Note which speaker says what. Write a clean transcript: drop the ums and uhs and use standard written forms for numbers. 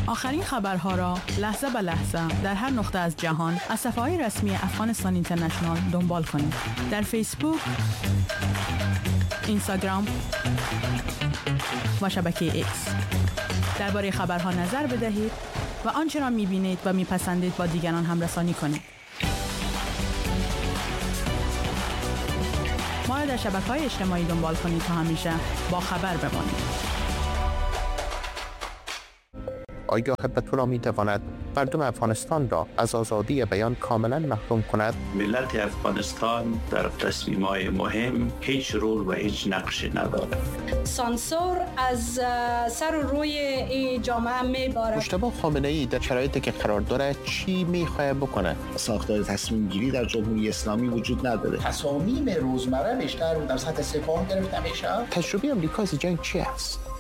Speaker 1: آخرین خبرها را لحظه به لحظه در هر نقطه از جهان از صفحه‌های رسمی افغانستان اینترنشنال دنبال کنید. در فیسبوک، اینستاگرام و شبکه ایکس. درباره خبرها نظر بدهید و آنچه را می‌بینید و می‌پسندید با دیگران هم رسانی کنید. ما را در شبکه‌های اجتماعی دنبال کنید تا همیشه با خبر بمانید.
Speaker 2: آیا حزب الله می‌تواند مردم افغانستان را از آزادی بیان کاملا محروم کند؟
Speaker 3: ملت افغانستان در تصمیم‌های مهم هیچ رول و هیچ نقشی ندارد.
Speaker 4: سانسور از سر و روی این جامعه میبارد.
Speaker 2: مجتبی خامنه‌ای در شرایطی که قرار دارد چی می‌خواهد بکند؟
Speaker 5: ساختار تصمیم گیری در جمهوری اسلامی وجود نداره.
Speaker 6: تصامیم روزمره بیشتر در سطح سپاه گرفته میشه.
Speaker 2: تجربه آمریکا از جنگ چی است؟